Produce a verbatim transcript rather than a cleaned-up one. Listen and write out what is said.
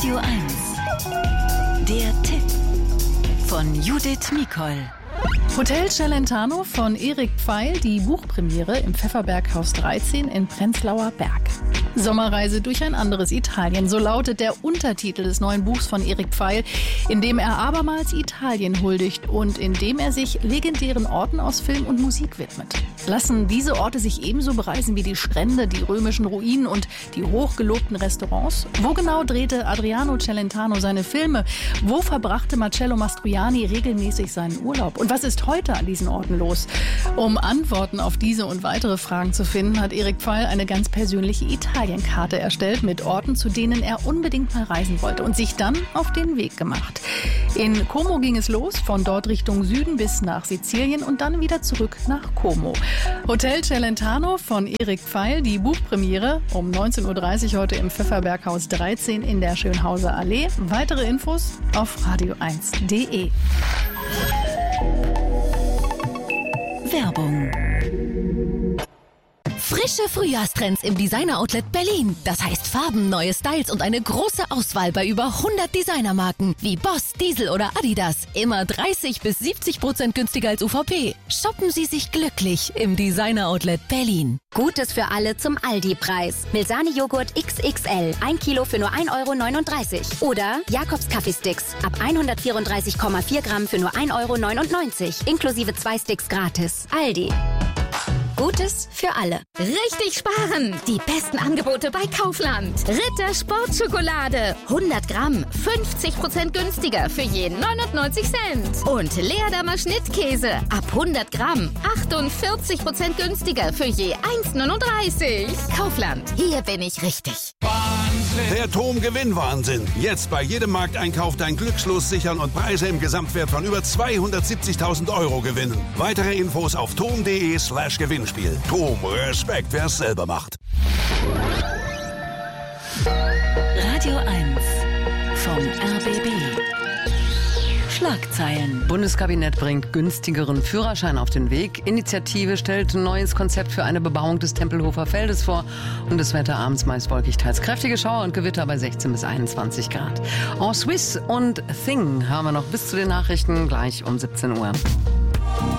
Radio eins. Der Tipp von Judith Mikol. Hotel Celentano von Erik Pfeil, die Buchpremiere im Pfefferberghaus dreizehn in Prenzlauer Berg. Sommerreise durch ein anderes Italien, so lautet der Untertitel des neuen Buchs von Erik Pfeil, in dem er abermals Italien huldigt und in dem er sich legendären Orten aus Film und Musik widmet. Lassen diese Orte sich ebenso bereisen wie die Strände, die römischen Ruinen und die hochgelobten Restaurants? Wo genau drehte Adriano Celentano seine Filme? Wo verbrachte Marcello Mastroianni regelmäßig seinen Urlaub? Und was ist heute an diesen Orten los? Um Antworten auf diese und weitere Fragen zu finden, hat Erik Pfeil eine ganz persönliche Italienkarte erstellt mit Orten, zu denen er unbedingt mal reisen wollte und sich dann auf den Weg gemacht. In Como ging es los, von dort Richtung Süden bis nach Sizilien und dann wieder zurück nach Como. Hotel Celentano von Erik Pfeil, die Buchpremiere um neunzehn Uhr dreißig heute im Pfefferberghaus dreizehn in der Schönhauser Allee. Weitere Infos auf radio eins punkt de. Werbung. Frische Frühjahrstrends im Designer-Outlet Berlin. Das heißt Farben, neue Styles und eine große Auswahl bei über hundert Designermarken wie Boss, Diesel oder Adidas. Immer dreißig bis siebzig Prozent günstiger als U V P. Shoppen Sie sich glücklich im Designer-Outlet Berlin. Gutes für alle zum Aldi-Preis. Milsani-Joghurt X X L, ein Kilo für nur ein Euro neununddreißig. Oder Jakobs Kaffeesticks, ab hundertvierunddreißig Komma vier Gramm für nur ein Euro neunundneunzig. Inklusive zwei Sticks gratis. Aldi. Gutes für alle. Richtig sparen! Die besten Angebote bei Kaufland. Ritter Sportschokolade. hundert Gramm, fünfzig Prozent günstiger für je neunundneunzig Cent. Und Leerdammer Schnittkäse. Ab hundert Gramm, achtundvierzig Prozent günstiger für je eins neununddreißig. Kaufland, hier bin ich richtig. Der TOM-Gewinnwahnsinn. Jetzt bei jedem Markteinkauf dein Glückslos sichern und Preise im Gesamtwert von über zweihundertsiebzigtausend Euro gewinnen. Weitere Infos auf tom punkt de slash Gewinnspiel. TOM, Respekt, wer es selber macht. Radio eins vom R B B. Schlagzeilen. Bundeskabinett bringt günstigeren Führerschein auf den Weg. Initiative stellt ein neues Konzept für eine Bebauung des Tempelhofer Feldes vor. Und das Wetter abends meist wolkig, teils kräftige Schauer und Gewitter bei sechzehn bis einundzwanzig Grad. En Suisse und Thing haben wir noch bis zu den Nachrichten gleich um siebzehn Uhr.